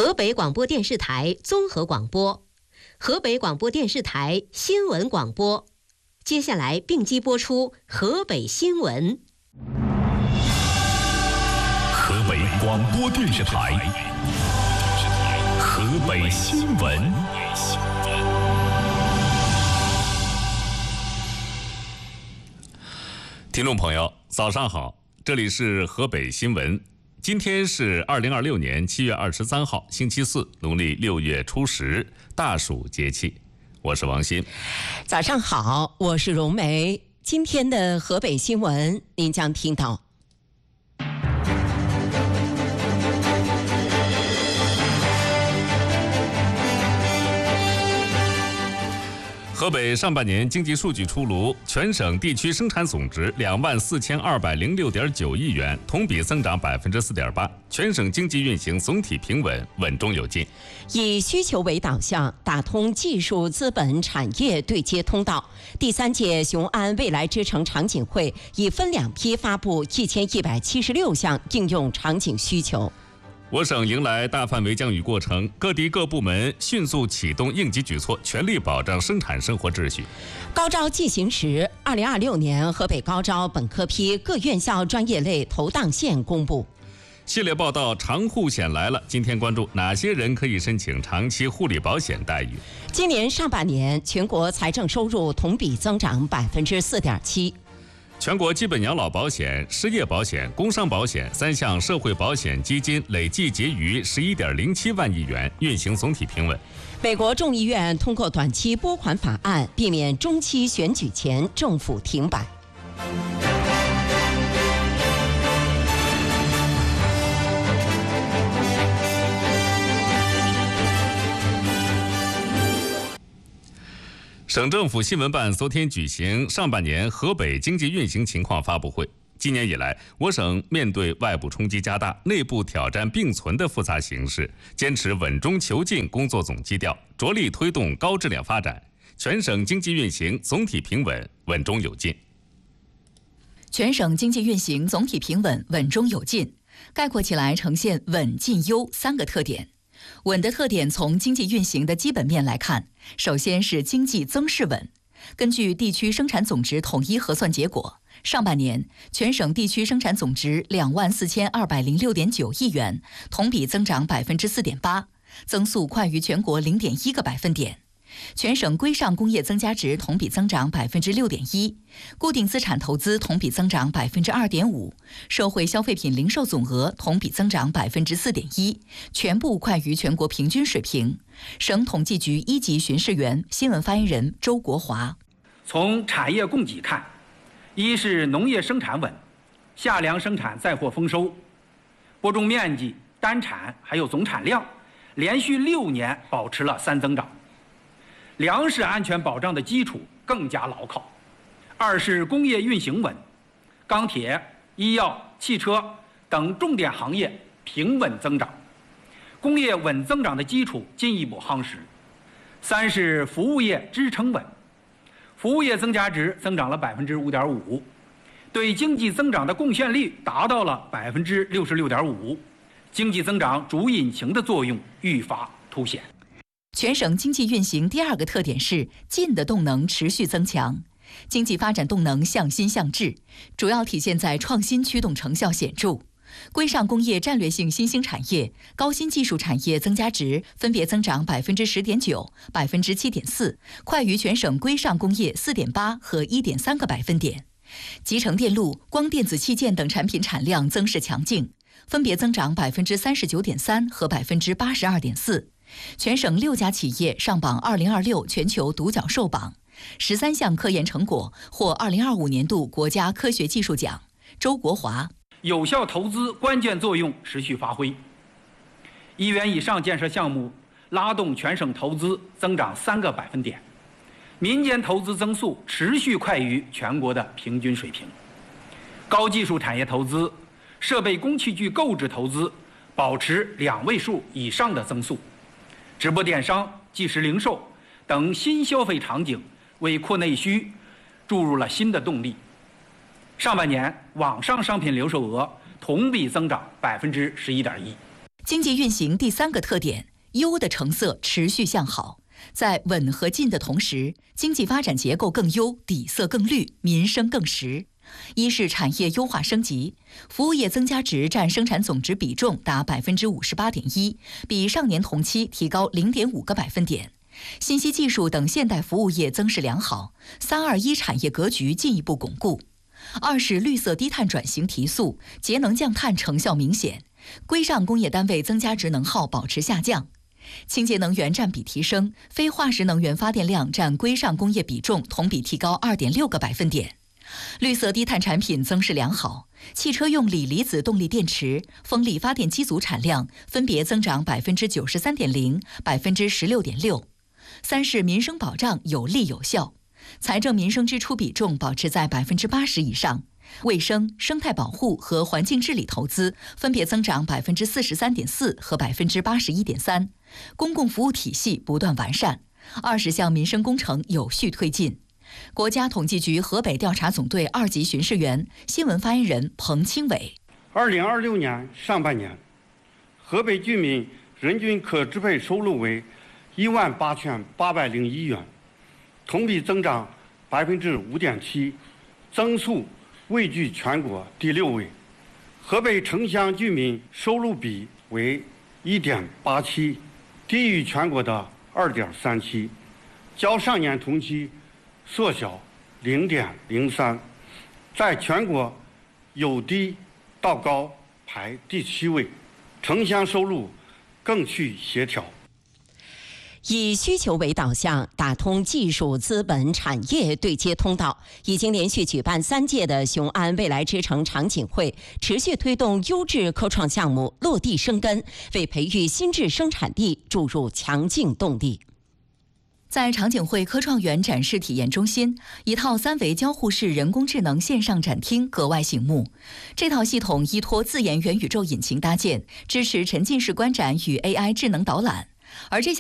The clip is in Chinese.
河北广播电视台综合广播、河北广播电视台新闻广播。接下来并机播出河北新闻。 河北广播电视台河北新闻。听众朋友，早上好，这里是河北新闻。今天是2026年7月23号，星期四，农历6月初10，大暑节气。我是王鑫。 早上好，我是荣梅。今天的河北新闻，您将听到。 河北上半年经济数据出炉，全省地区生产总值24206.9亿元，同比增长4.8%，全省经济运行总体平稳，稳中有进。 以需求为导向，打通技术、资本、产业对接通道。第3届雄安未来之城场景会已分2批发布1176项应用场景需求。 我省迎来大范围降雨过程，各地各部门迅速启动应急举措，全力保障生产生活秩序。 高招进行时，2026年河北高招本科批各院校专业类投档线公布。 系列报道长护险来了，今天关注哪些人可以申请长期护理保险待遇。 今年上半年全国财政收入同比增长4.7%。 全国基本养老保险、失业保险、工伤保险3项社会保险基金累计结余11.07万亿元，运行总体平稳。 美国众议院通过短期拨款法案，避免中期选举前政府停摆。 省政府新闻办昨天举行上半年河北经济运行情况发布会。今年以来，我省面对外部冲击加大、内部挑战并存的复杂形势，坚持稳中求进工作总基调，着力推动高质量发展，全省经济运行总体平稳，稳中有进。 全省经济运行总体平稳，稳中有进，概括起来呈现稳、进、优3个特点。稳的特点从经济运行的基本面来看，首先是经济增势稳。根据地区生产总值统一核算结果，上半年全省地区生产总值24206.9亿元，同比增长4.8%，增速快于全国0.1个百分点。全省规上工业增加值同比增长6.1%，固定资产投资同比增长2.5%，社会消费品零售总额同比增长4.1%，全部快于全国平均水平。省统计局1级巡视员、新闻发言人周国华： 从产业供给看，一是农业生产稳，夏粮生产载货丰收，播种面积、单产还有总产量连续6年保持了3增长。粮食安全保障的基础更加牢靠。二是工业运行稳，钢铁、医药、汽车等重点行业平稳增长，工业稳增长的基础进一步夯实。三是服务业支撑稳，服务业增加值增长了5.5%，对经济增长的贡献率达到了66.5%，经济增长主引擎的作用愈发凸显。 全省经济运行第2个特点是进的动能持续增强，经济发展动能向新向质，主要体现在创新驱动成效显著。规上工业战略性新兴产业、高新技术产业增加值分别增长10.9%、7.4%，快于全省规上工业4.8和1.3个百分点。集成电路、光电子器件等产品产量增势强劲，分别增长39.3%和82.4%。全省6家企业上榜2026全球独角兽榜，13项科研成果获2025年度国家科学技术奖。周国华： 有效投资关键作用持续发挥，1元以上建设项目拉动全省投资增长3个百分点，民间投资增速持续快于全国的平均水平。高技术产业投资、设备工器具购置投资保持2位数以上的增速。直播电商、即时零售等新消费场景为扩内需注入了新的动力。上半年网上商品零售额同比增长11.1%。 经济运行第3个特点，优的成色持续向好。在稳和进的同时，经济发展结构更优，底色更绿，民生更实。一是产业优化升级，服务业增加值占生产总值比重达58.1%，比上年同期提高0.5个百分点。信息技术等现代服务业增势良好，321产业格局进一步巩固。二是绿色低碳转型提速，节能降碳成效明显，规上工业单位增加值能耗保持下降。清洁能源占比提升，非化石能源发电量占规上工业比重同比提高2.6个百分点。绿色低碳产品增势良好，汽车用锂离子动力电池、风力发电机组产量分别增长93.0%、16.6%。三是民生保障有力有效，财政民生支出比重保持在80%以上，卫生、生态保护和环境治理投资分别增长43.4%和81.3%，公共服务体系不断完善，20项民生工程有序推进。国家统计局河北调查总队2级巡视员、新闻发言人彭清伟 ：2026年上半年，河北居民人均可支配收入为18801元，同比增长5.7%，增速位居全国第6位。河北城乡居民收入比为1.87，低于全国的2.37，较上年同期缩小0.03，在全国由低到高排第7位，城乡收入更趋协调。 以需求为导向，打通技术、资本、产业对接通道，已经连续举办3届的雄安未来之城场景会，持续推动优质科创项目落地生根，为培育新质生产力注入强劲动力。 在场景会科创园展示体验中心，一套3维交互式人工智能线上展厅格外醒目。这套系统依托自研元宇宙引擎搭建，支持沉浸式观展与 AI 智能导览。而这项